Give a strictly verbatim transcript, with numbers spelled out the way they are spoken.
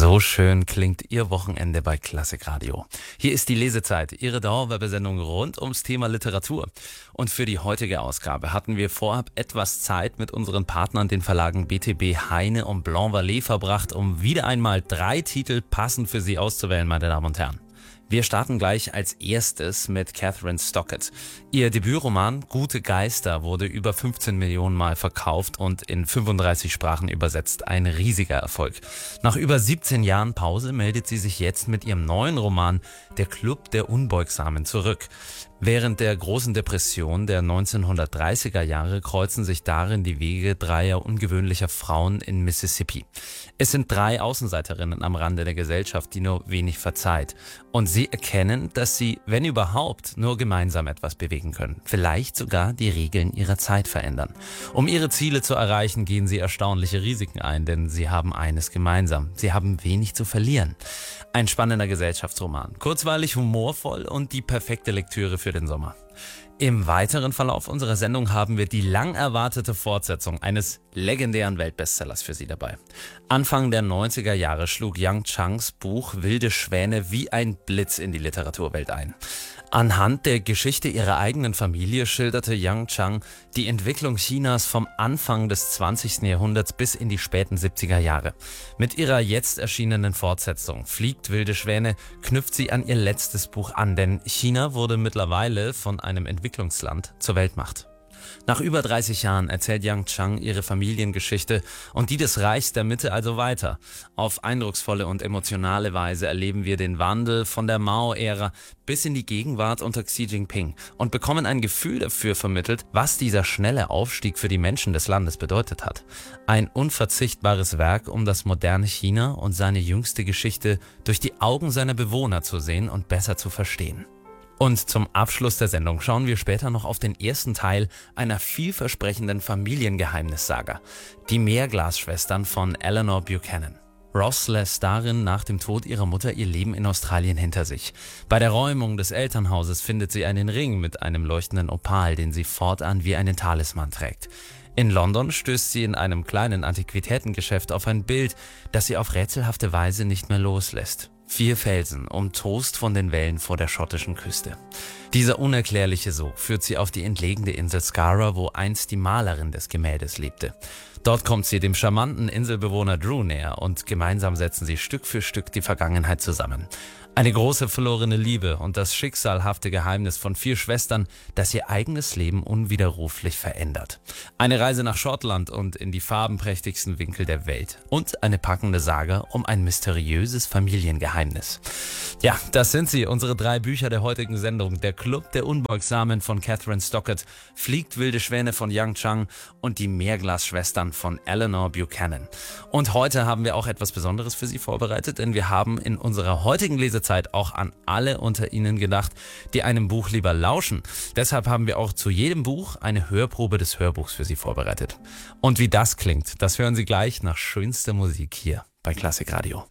So schön klingt Ihr Wochenende bei Klassik Radio. Hier ist die Lesezeit, Ihre Dauerwerbesendung rund ums Thema Literatur. Und für die heutige Ausgabe hatten wir vorab etwas Zeit mit unseren Partnern, den Verlagen B T B, Heine und Blanc-Vallée, verbracht, um wieder einmal drei Titel passend für Sie auszuwählen, meine Damen und Herren. Wir starten gleich als erstes mit Kathryn Stockett. Ihr Debütroman Gute Geister wurde über fünfzehn Millionen Mal verkauft und in fünfunddreißig Sprachen übersetzt. Ein riesiger Erfolg. Nach über siebzehn Jahren Pause meldet sie sich jetzt mit ihrem neuen Roman Der Club der Unbeugsamen zurück. Während der großen Depression der neunzehnhundertdreißiger Jahre kreuzen sich darin die Wege dreier ungewöhnlicher Frauen in Mississippi. Es sind drei Außenseiterinnen am Rande der Gesellschaft, die nur wenig verzeiht. Und sie erkennen, dass sie, wenn überhaupt, nur gemeinsam etwas bewegen können. Vielleicht sogar die Regeln ihrer Zeit verändern. Um ihre Ziele zu erreichen, gehen sie erstaunliche Risiken ein, denn sie haben eines gemeinsam. Sie haben wenig zu verlieren. Ein spannender Gesellschaftsroman. Kurzweilig, humorvoll und die perfekte Lektüre für den Sommer. Im weiteren Verlauf unserer Sendung haben wir die lang erwartete Fortsetzung eines legendären Weltbestsellers für Sie dabei. Anfang der neunziger Jahre schlug Yang Changs Buch Wilde Schwäne wie ein Blitz in die Literaturwelt ein. Anhand der Geschichte ihrer eigenen Familie schilderte Yang Chang die Entwicklung Chinas vom Anfang des zwanzigsten Jahrhunderts bis in die späten siebziger Jahre. Mit ihrer jetzt erschienenen Fortsetzung Fliegt Wilde Schwäne knüpft sie an ihr letztes Buch an, denn China wurde mittlerweile von einem Entwicklungsland zur Weltmacht. Nach über dreißig Jahren erzählt Yang Chang ihre Familiengeschichte und die des Reichs der Mitte also weiter. Auf eindrucksvolle und emotionale Weise erleben wir den Wandel von der Mao-Ära bis in die Gegenwart unter Xi Jinping und bekommen ein Gefühl dafür vermittelt, was dieser schnelle Aufstieg für die Menschen des Landes bedeutet hat. Ein unverzichtbares Werk, um das moderne China und seine jüngste Geschichte durch die Augen seiner Bewohner zu sehen und besser zu verstehen. Und zum Abschluss der Sendung schauen wir später noch auf den ersten Teil einer vielversprechenden Familiengeheimnissaga. Die Meerglasschwestern von Eleanor Buchanan. Ross lässt darin nach dem Tod ihrer Mutter ihr Leben in Australien hinter sich. Bei der Räumung des Elternhauses findet sie einen Ring mit einem leuchtenden Opal, den sie fortan wie einen Talisman trägt. In London stößt sie in einem kleinen Antiquitätengeschäft auf ein Bild, das sie auf rätselhafte Weise nicht mehr loslässt. Vier Felsen, umtost von den Wellen vor der schottischen Küste. Dieser unerklärliche Sog führt sie auf die entlegene Insel Skara, wo einst die Malerin des Gemäldes lebte. Dort kommt sie dem charmanten Inselbewohner Drew näher und gemeinsam setzen sie Stück für Stück die Vergangenheit zusammen. Eine große verlorene Liebe und das schicksalhafte Geheimnis von vier Schwestern, das ihr eigenes Leben unwiderruflich verändert. Eine Reise nach Schottland und in die farbenprächtigsten Winkel der Welt. Und eine packende Saga um ein mysteriöses Familiengeheimnis. Ja, das sind sie, unsere drei Bücher der heutigen Sendung. Der Club der Unbeugsamen von Kathryn Stockett, Fliegt Wilde Schwäne von Yang Chang und die Meerglasschwestern von Eleanor Buchanan. Und heute haben wir auch etwas Besonderes für Sie vorbereitet, denn wir haben in unserer heutigen Lesezeit auch an alle unter Ihnen gedacht, die einem Buch lieber lauschen. Deshalb haben wir auch zu jedem Buch eine Hörprobe des Hörbuchs für Sie vorbereitet. Und wie das klingt, das hören Sie gleich nach schönster Musik hier bei Klassik Radio.